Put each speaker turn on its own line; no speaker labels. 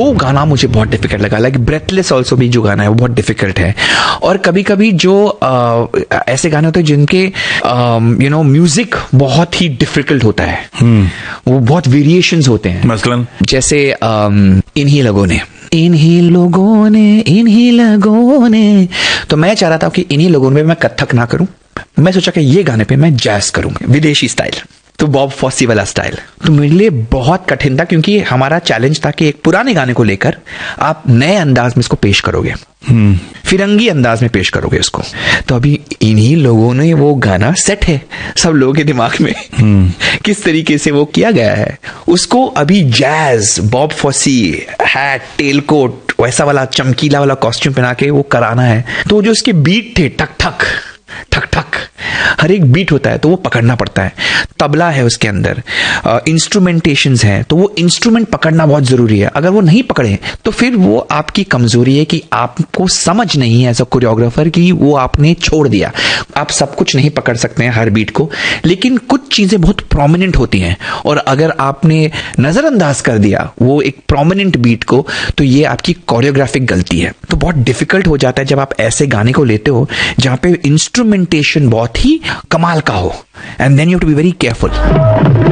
वो गाना मुझे बहुत डिफिकल्ट लगा। लाइक ब्रेथलेस ऑल्सो भी जो गाना है वो बहुत डिफिकल्ट है। और कभी कभी जो ऐसे गाने होते हैं जिनके म्यूजिक बहुत ही डिफिकल्ट होता है, वो बहुत वेरिएशंस होते हैं।
मसलन
जैसे इन्हीं लोगों ने, तो मैं चाह रहा था कि इन्हीं लोगों में मैं कथक ना करूं, मैं सोचा कि ये गाने पे मैं जैज करूंगा, विदेशी स्टाइल, तो बॉब फॉसी वाला स्टाइल। तो मेरे लिए बहुत कठिन था, क्योंकि हमारा चैलेंज था कि एक पुराने गाने को लेकर आप नए अंदाज में इसको पेश करोगे, फिरंगी अंदाज में पेश करोगे उसको। तो अभी इन्हीं लोगों ने वो गाना सेट है सब लोगों के दिमाग में किस तरीके से वो किया गया है, उसको अभी jazz, Bob FOSSEE, hat, tell coat, वैसा वाला चमकीला वाला कॉस्ट्यूम पहना के वो कराना है। तो जो उसके बीट थे, ठक ठक ठक ठक, हर एक बीट होता है तो वो पकड़ना पड़ता है। तबला है उसके अंदर, इंस्ट्रूमेंटेशंस हैं, तो वो इंस्ट्रूमेंट पकड़ना बहुत जरूरी है। अगर वो नहीं पकड़े तो फिर वो आपकी कमजोरी है कि आपको समझ नहीं है एज अ कोरियोग्राफर कि वो आपने छोड़ दिया। आप सब कुछ नहीं पकड़ सकते हैं हर बीट को, लेकिन कुछ चीजें बहुत प्रोमिनेंट होती हैं, और अगर आपने नजरअंदाज कर दिया वो एक प्रोमिनेंट बीट को, तो ये आपकी कोरियोग्राफिक गलती है। तो बहुत डिफिकल्ट हो जाता है जब आप ऐसे गाने को लेते हो जहां पे इंस्ट्रूमेंटेशन बहुत ही कमाल का हो, and then you have to be very careful.